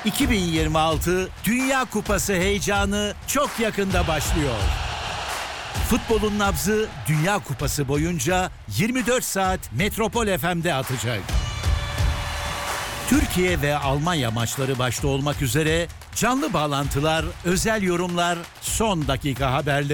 2026 Dünya Kupası heyecanı çok yakında başlıyor. Futbolun nabzı Dünya Kupası boyunca 24 saat Metropol FM'de atacak. Türkiye ve Almanya maçları başta olmak üzere canlı bağlantılar, özel yorumlar, son dakika haberleri